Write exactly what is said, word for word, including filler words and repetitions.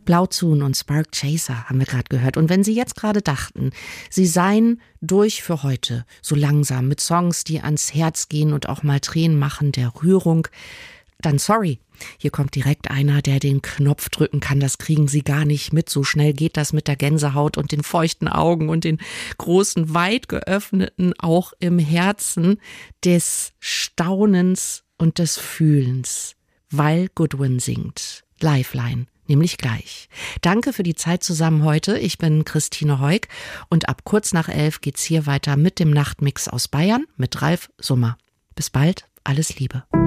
Blauzoon und Spark Chaser haben wir gerade gehört. Und wenn Sie jetzt gerade dachten, Sie seien durch für heute, so langsam, mit Songs, die ans Herz gehen und auch mal Tränen machen, der Rührung, dann sorry. Hier kommt direkt einer, der den Knopf drücken kann. Das kriegen Sie gar nicht mit. So schnell geht das mit der Gänsehaut und den feuchten Augen und den großen, weit geöffneten, auch im Herzen des Staunens und des Fühlens, weil Goodwin singt. Lifeline. Nämlich gleich. Danke für die Zeit zusammen heute. Ich bin Christine Heuk und ab kurz nach elf geht's hier weiter mit dem Nachtmix aus Bayern mit Ralf Summer. Bis bald, alles Liebe.